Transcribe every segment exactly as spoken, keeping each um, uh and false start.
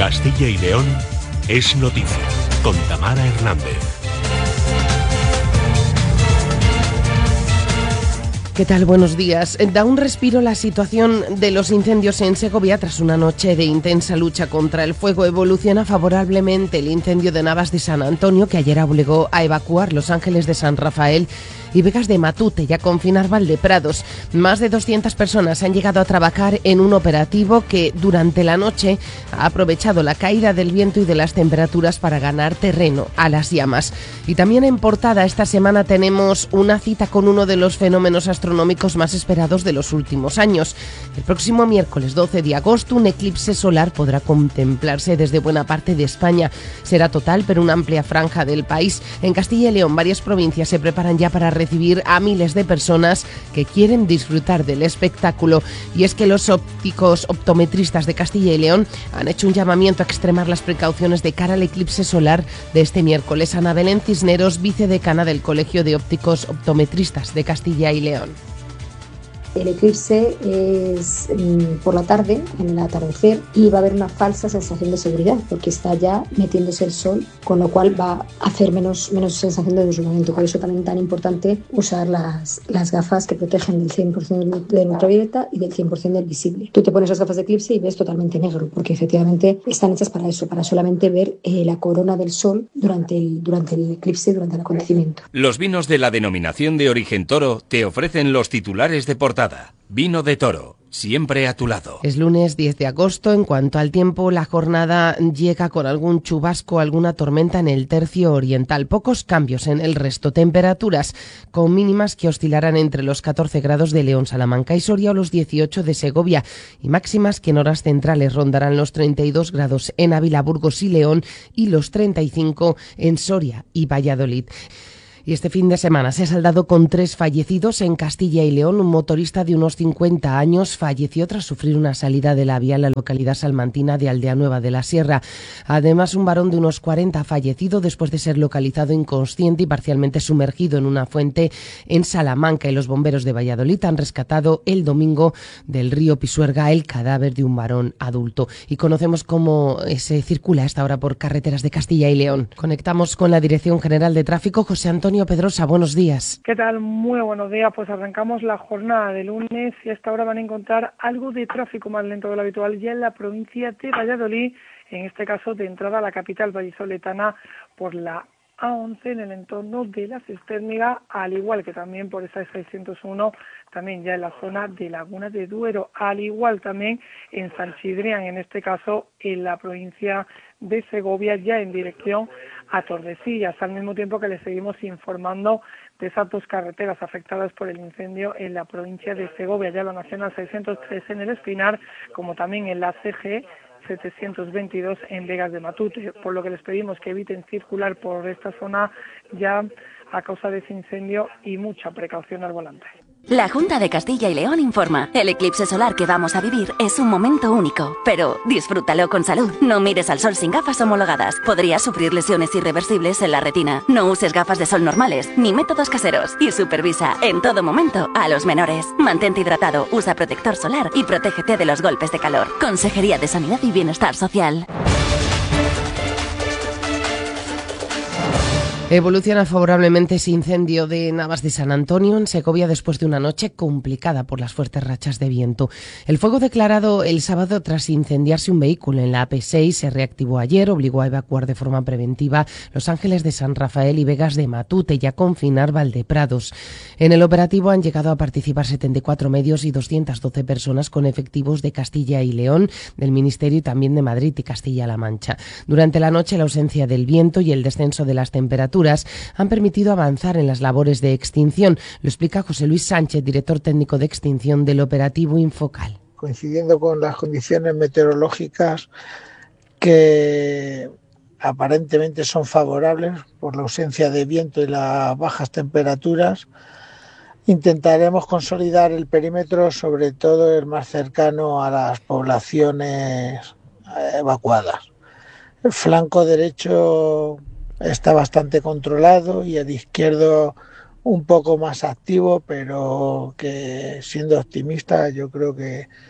Castilla y León es noticia, con Tamara Hernández. ¿Qué tal? Buenos días. Da un respiro la situación de los incendios en Segovia tras una noche de intensa lucha contra el fuego. Evoluciona favorablemente el incendio de Navas de San Antonio, que ayer obligó a evacuar Los Ángeles de San Rafael y Vegas de Matute y a confinar Valdeprados. Más de doscientas personas han llegado a trabajar en un operativo que durante la noche ha aprovechado la caída del viento y de las temperaturas para ganar terreno a las llamas. Y también en portada esta semana tenemos una cita con uno de los fenómenos astronómicos más esperados de los últimos años. El próximo miércoles doce de agosto un eclipse solar podrá contemplarse desde buena parte de España. Será total, pero una amplia franja del país. En Castilla y León varias provincias se preparan ya para recibir a miles de personas que quieren disfrutar del espectáculo. Y es que los ópticos optometristas de Castilla y León han hecho un llamamiento a extremar las precauciones de cara al eclipse solar de este miércoles. Ana Belén Cisneros, vicedecana del Colegio de Ópticos Optometristas de Castilla y León. El eclipse es mmm, por la tarde, en el atardecer, y va a haber una falsa sensación de seguridad porque está ya metiéndose el sol, con lo cual va a hacer menos, menos sensación de deslumbramiento. Por eso también tan importante usar las, las gafas que protegen del cien por ciento del ultravioleta y del cien por ciento del visible. Tú te pones las gafas de eclipse y ves totalmente negro, porque efectivamente están hechas para eso, para solamente ver eh, la corona del sol durante el, durante el eclipse, durante el acontecimiento. Los vinos de la denominación de origen Toro te ofrecen los titulares de portada. Vino de Toro, siempre a tu lado. Es lunes diez de agosto. En cuanto al tiempo, la jornada llega con algún chubasco, alguna tormenta en el tercio oriental. Pocos cambios en el resto. Temperaturas con mínimas que oscilarán entre los catorce grados de León, Salamanca y Soria o los dieciocho de Segovia. Y máximas que en horas centrales rondarán los treinta y dos grados en Ávila, Burgos y León y los treinta y cinco en Soria y Valladolid. Y este fin de semana se ha saldado con tres fallecidos en Castilla y León. Un motorista de unos cincuenta años falleció tras sufrir una salida de la vía en la localidad salmantina de Aldea Nueva de la Sierra. Además, un varón de unos cuarenta ha fallecido después de ser localizado inconsciente y parcialmente sumergido en una fuente en Salamanca. Y los bomberos de Valladolid han rescatado el domingo del río Pisuerga el cadáver de un varón adulto. Y conocemos cómo se circula a esta hora por carreteras de Castilla y León. Conectamos con la Dirección General de Tráfico. José Antonio Pedrosa, buenos días. ¿Qué tal? Muy buenos días. Pues arrancamos la jornada de lunes y a esta hora van a encontrar algo de tráfico más lento de lo habitual ya en la provincia de Valladolid, en este caso de entrada a la capital vallisoletana por la A once en el entorno de la Cistérmiga, al igual que también por esa seiscientos uno, también ya en la zona de Laguna de Duero, al igual también en San Sidrián, en este caso en la provincia de Segovia, ya en dirección a Tordesillas, al mismo tiempo que les seguimos informando de esas dos carreteras afectadas por el incendio en la provincia de Segovia, ya la Nacional seiscientos tres en el Espinar, como también en la C G setecientos veintidós en Vegas de Matute, por lo que les pedimos que eviten circular por esta zona ya a causa de ese incendio y mucha precaución al volante. La Junta de Castilla y León informa. El eclipse solar que vamos a vivir es un momento único, pero disfrútalo con salud. No mires al sol sin gafas homologadas. Podrías sufrir lesiones irreversibles en la retina. No uses gafas de sol normales, ni métodos caseros. Y supervisa en todo momento a los menores. Mantente hidratado, usa protector solar y protégete de los golpes de calor. Consejería de Sanidad y Bienestar Social. Evoluciona favorablemente ese incendio de Navas de San Antonio en Segovia después de una noche complicada por las fuertes rachas de viento. El fuego declarado el sábado tras incendiarse un vehículo en la A P seis se reactivó ayer, obligó a evacuar de forma preventiva Los Ángeles de San Rafael y Vegas de Matute y a confinar Valdeprados. En el operativo han llegado a participar setenta y cuatro medios y doscientas doce personas con efectivos de Castilla y León, del Ministerio y también de Madrid y Castilla-La Mancha. Durante la noche la ausencia del viento y el descenso de las temperaturas han permitido avanzar en las labores de extinción. Lo explica José Luis Sánchez, director técnico de extinción del operativo Infocal. Coincidiendo con las condiciones meteorológicas que aparentemente son favorables por la ausencia de viento y las bajas temperaturas, intentaremos consolidar el perímetro, sobre todo el más cercano a las poblaciones evacuadas. El flanco derecho está bastante controlado y el izquierdo un poco más activo, pero que siendo optimista yo creo que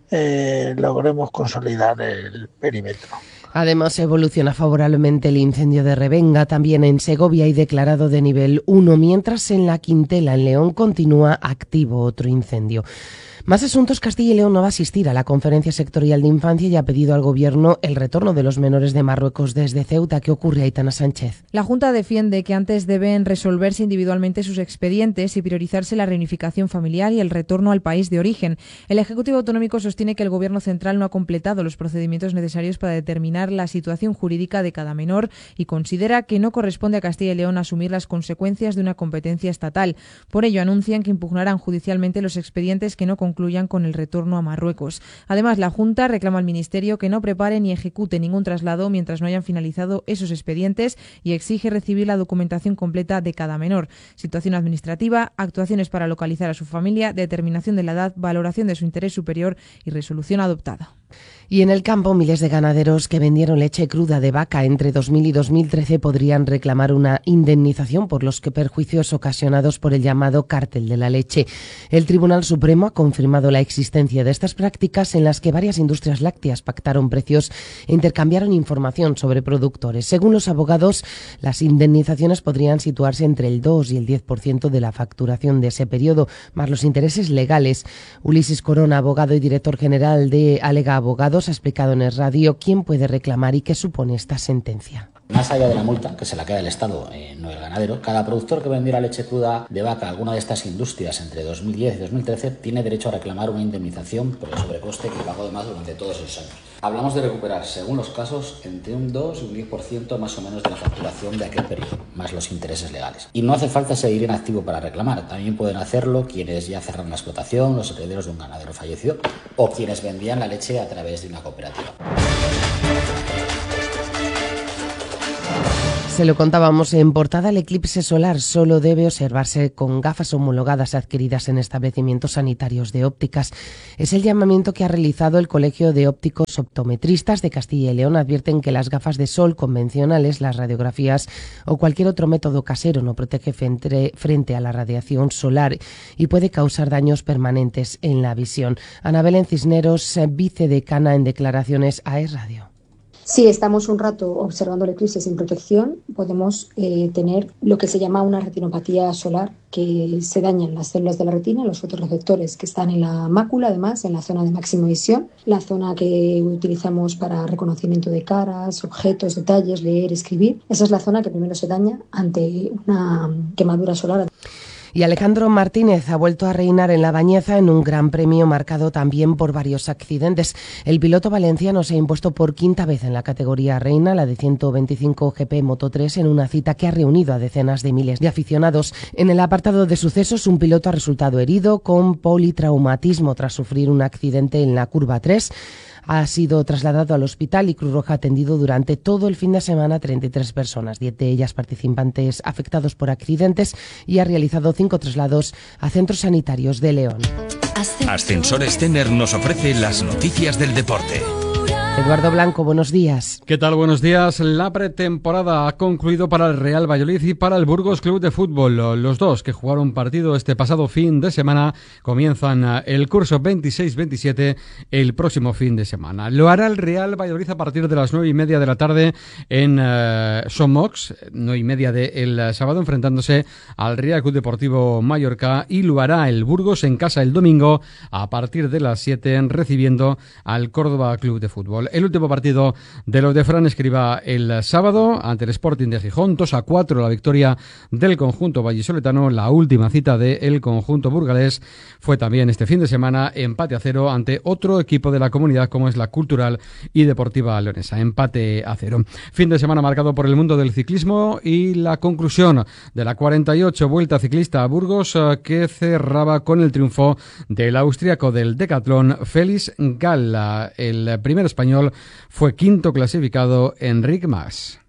eh, logremos consolidar el perímetro. Además, evoluciona favorablemente el incendio de Revenga, también en Segovia, y declarado de nivel uno, mientras en La Quintela, en León, continúa activo otro incendio. Más asuntos. Castilla y León no va a asistir a la conferencia sectorial de infancia y ha pedido al Gobierno el retorno de los menores de Marruecos desde Ceuta. ¿Qué ocurre, Aitana Sánchez? La Junta defiende que antes deben resolverse individualmente sus expedientes y priorizarse la reunificación familiar y el retorno al país de origen. El Ejecutivo Autonómico sostiene que el Gobierno central no ha completado los procedimientos necesarios para determinar la situación jurídica de cada menor y considera que no corresponde a Castilla y León asumir las consecuencias de una competencia estatal. Por ello, anuncian que impugnarán judicialmente los expedientes que no concluyan con el retorno a Marruecos. Además, la Junta reclama al Ministerio que no prepare ni ejecute ningún traslado mientras no hayan finalizado esos expedientes y exige recibir la documentación completa de cada menor. Situación administrativa, actuaciones para localizar a su familia, determinación de la edad, valoración de su interés superior y resolución adoptada. Y en el campo, miles de ganaderos que vendieron leche cruda de vaca entre dos mil y dos mil trece podrían reclamar una indemnización por los que perjuicios ocasionados por el llamado cártel de la leche. El Tribunal Supremo ha confirmado la existencia de estas prácticas en las que varias industrias lácteas pactaron precios e intercambiaron información sobre productores. Según los abogados, las indemnizaciones podrían situarse entre el dos y el diez por ciento de la facturación de ese periodo, más los intereses legales. Ulises Corona, abogado y director general de Alega Abogados, ha explicado en el radio quién puede reclamar y qué supone esta sentencia. Más allá de la multa, que se la queda el Estado, eh, no el ganadero, cada productor que vendiera leche cruda de vaca a alguna de estas industrias entre dos mil diez y dos mil trece tiene derecho a reclamar una indemnización por el sobrecoste que pagó de más durante todos esos años. Hablamos de recuperar, según los casos, entre un dos y un diez por ciento más o menos de la facturación de aquel periodo, más los intereses legales. Y no hace falta seguir en activo para reclamar, también pueden hacerlo quienes ya cerraron la explotación, los herederos de un ganadero fallecido o quienes vendían la leche a través de una cooperativa. Se lo contábamos en portada, el eclipse solar solo debe observarse con gafas homologadas adquiridas en establecimientos sanitarios de ópticas. Es el llamamiento que ha realizado el Colegio de Ópticos Optometristas de Castilla y León. Advierten que las gafas de sol convencionales, las radiografías o cualquier otro método casero no protege frente, frente a la radiación solar y puede causar daños permanentes en la visión. Ana Belén Cisneros, vicedecana en declaraciones a Es Radio. Si estamos un rato observando el eclipse sin protección, podemos eh, tener lo que se llama una retinopatía solar, que se dañan las células de la retina, los fotorreceptores que están en la mácula, además, en la zona de máxima visión, la zona que utilizamos para reconocimiento de caras, objetos, detalles, leer, escribir. Esa es la zona que primero se daña ante una quemadura solar. Y Alejandro Martínez ha vuelto a reinar en La Bañeza en un gran premio marcado también por varios accidentes. El piloto valenciano se ha impuesto por quinta vez en la categoría reina, la de ciento veinticinco G P Moto tres, en una cita que ha reunido a decenas de miles de aficionados. En el apartado de sucesos, un piloto ha resultado herido con politraumatismo tras sufrir un accidente en la curva tres. Ha sido trasladado al hospital y Cruz Roja ha atendido durante todo el fin de semana a treinta y tres personas, diez de ellas participantes afectados por accidentes, y ha realizado cinco traslados a centros sanitarios de León. Ascensores Tener nos ofrece las noticias del deporte. Eduardo Blanco, buenos días. ¿Qué tal? Buenos días. La pretemporada ha concluido para el Real Valladolid y para el Burgos Club de Fútbol. Los dos que jugaron partido este pasado fin de semana comienzan el curso veintiséis veintisiete el próximo fin de semana. Lo hará el Real Valladolid a partir de las nueve y media de la tarde en uh, Somox, nueve y media del sábado, enfrentándose al Real Club Deportivo Mallorca, y lo hará el Burgos en casa el domingo a partir de las siete, recibiendo al Córdoba Club de Fútbol. El último partido de los de Fran Escribá el sábado ante el Sporting de Gijón, dos a cuatro la victoria del conjunto vallisoletano. La última cita del conjunto burgalés fue también este fin de semana, empate a cero ante otro equipo de la comunidad como es la Cultural y Deportiva Leonesa, empate a cero. Fin de semana marcado por el mundo del ciclismo y la conclusión de la cuarenta y ocho Vuelta Ciclista a Burgos, que cerraba con el triunfo del austríaco del decatlón Félix Galla. El primer español fue quinto clasificado Enric Mas.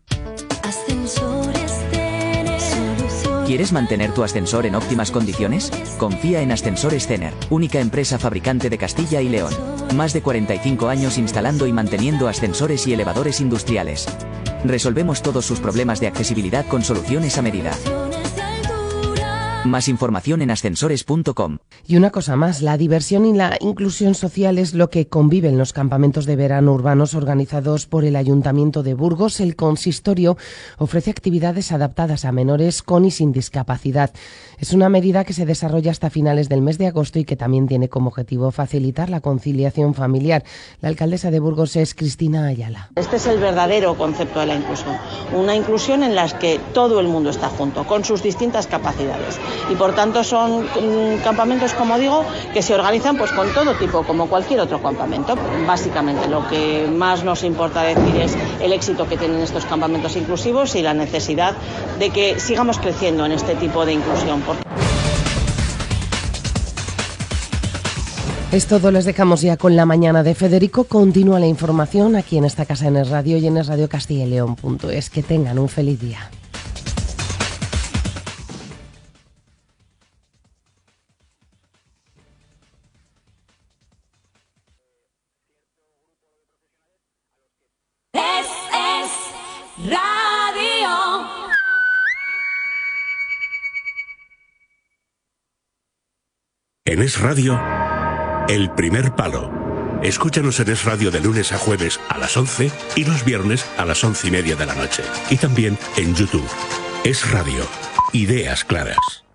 ¿Quieres mantener tu ascensor en óptimas condiciones? Confía en Ascensores Tener, única empresa fabricante de Castilla y León. Más de cuarenta y cinco años instalando y manteniendo ascensores y elevadores industriales. Resolvemos todos sus problemas de accesibilidad con soluciones a medida. Más información en ascensores punto com. Y una cosa más, la diversión y la inclusión social es lo que convive en los campamentos de verano urbanos organizados por el Ayuntamiento de Burgos. El consistorio ofrece actividades adaptadas a menores con y sin discapacidad. Es una medida que se desarrolla hasta finales del mes de agosto y que también tiene como objetivo facilitar la conciliación familiar. La alcaldesa de Burgos es Cristina Ayala. Este es el verdadero concepto de la inclusión, una inclusión en la que todo el mundo está junto, con sus distintas capacidades. Y por tanto son campamentos, como digo, que se organizan pues con todo tipo, como cualquier otro campamento. Básicamente lo que más nos importa decir es el éxito que tienen estos campamentos inclusivos y la necesidad de que sigamos creciendo en este tipo de inclusión. Es todo, les dejamos ya con la mañana de Federico. Continúa la información aquí en esta casa en Es Radio y en es radio castilla y león punto es. Que tengan un feliz día. Es, es radio. En Es Radio, El Primer Palo. Escúchanos en Es Radio de lunes a jueves a las once y los viernes a las once y media de la noche. Y también en YouTube. Es Radio. Ideas claras.